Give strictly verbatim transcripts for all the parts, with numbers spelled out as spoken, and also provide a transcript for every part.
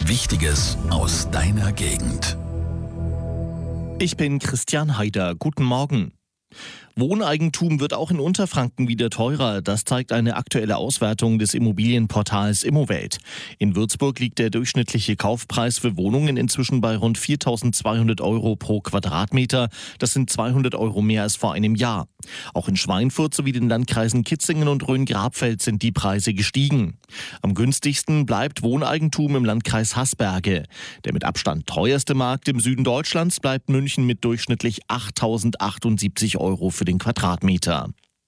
Wichtiges aus deiner Gegend. Ich bin Christian Haider. Guten Morgen. Wohneigentum wird auch in Unterfranken wieder teurer. Das zeigt eine aktuelle Auswertung des Immobilienportals Immowelt. In Würzburg liegt der durchschnittliche Kaufpreis für Wohnungen inzwischen bei rund viertausendzweihundert Euro pro Quadratmeter. Das sind zweihundert Euro mehr als vor einem Jahr. Auch in Schweinfurt sowie den Landkreisen Kitzingen und Rhön-Grabfeld sind die Preise gestiegen. Am günstigsten bleibt Wohneigentum im Landkreis Haßberge. Der mit Abstand teuerste Markt im Süden Deutschlands bleibt München mit durchschnittlich achttausendachtundsiebenzig Euro für den Quadratmeter.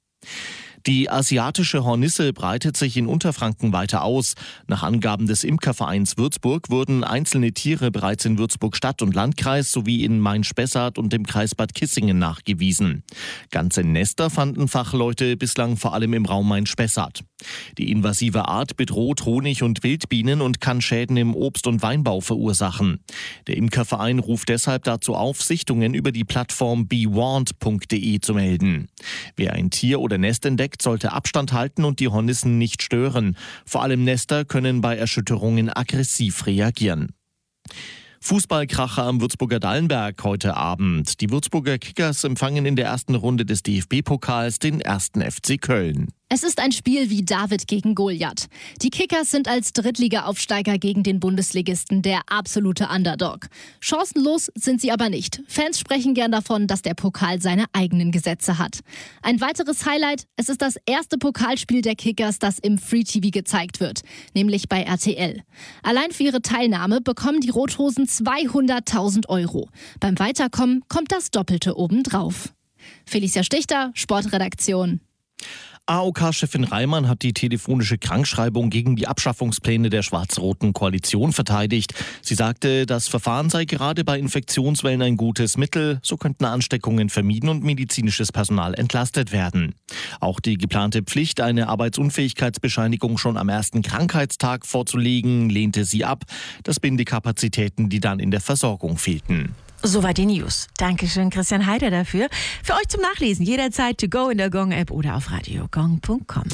Die asiatische Hornisse breitet sich in Unterfranken weiter aus. Nach Angaben des Imkervereins Würzburg wurden einzelne Tiere bereits in Würzburg Stadt und Landkreis sowie in Main-Spessart und dem Kreis Bad Kissingen nachgewiesen. Ganze Nester fanden Fachleute bislang vor allem im Raum Main-Spessart. Die invasive Art bedroht Honig- und Wildbienen und kann Schäden im Obst- und Weinbau verursachen. Der Imkerverein ruft deshalb dazu auf, Sichtungen über die Plattform be warned punkt de zu melden. Wer ein Tier oder Nest entdeckt, sollte Abstand halten und die Hornissen nicht stören. Vor allem Nester können bei Erschütterungen aggressiv reagieren. Fußballkracher am Würzburger Dallenberg heute Abend. Die Würzburger Kickers empfangen in der ersten Runde des D F B-Pokals den ersten F C Köln. Es ist ein Spiel wie David gegen Goliath. Die Kickers sind als Drittliga-Aufsteiger gegen den Bundesligisten der absolute Underdog. Chancenlos sind sie aber nicht. Fans sprechen gern davon, dass der Pokal seine eigenen Gesetze hat. Ein weiteres Highlight: Es ist das erste Pokalspiel der Kickers, das im Free-T V gezeigt wird, nämlich bei R T L. Allein für ihre Teilnahme bekommen die Rothosen zweihunderttausend Euro. Beim Weiterkommen kommt das Doppelte obendrauf. Felicia Stichter, Sportredaktion. A O K-Chefin Reimann hat die telefonische Krankschreibung gegen die Abschaffungspläne der schwarz-roten Koalition verteidigt. Sie sagte, das Verfahren sei gerade bei Infektionswellen ein gutes Mittel. So könnten Ansteckungen vermieden und medizinisches Personal entlastet werden. Auch die geplante Pflicht, eine Arbeitsunfähigkeitsbescheinigung schon am ersten Krankheitstag vorzulegen, lehnte sie ab. Das binde Kapazitäten, die dann in der Versorgung fehlten. Soweit die News. Dankeschön, Christian Haider, dafür. Für euch zum Nachlesen jederzeit to go in der Gong-App oder auf radio gong punkt com.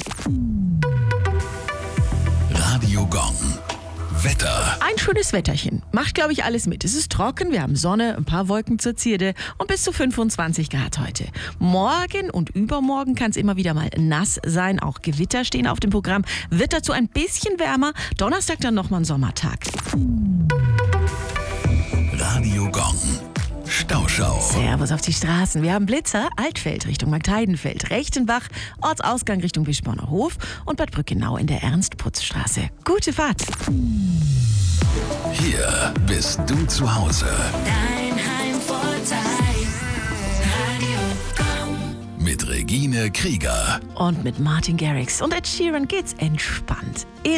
Radio Gong. Wetter. Ein schönes Wetterchen. Macht, glaube ich, alles mit. Es ist trocken, wir haben Sonne, ein paar Wolken zur Zierde und bis zu fünfundzwanzig Grad heute. Morgen und übermorgen kann es immer wieder mal nass sein. Auch Gewitter stehen auf dem Programm. Wird dazu ein bisschen wärmer. Donnerstag dann nochmal ein Sommertag. Radio Gong. Stauschau. Servus auf die Straßen. Wir haben Blitzer, Altfeld Richtung Marktheidenfeld, Rechtenbach, Ortsausgang Richtung Bischborner Hof und Bad Brückenau in der Ernst-Putz-Straße. Gute Fahrt. Hier bist du zu Hause. Dein Heimvorteil. Radio Gong. Mit Regine Krieger. Und mit Martin Garrix und Ed Sheeran geht's entspannt.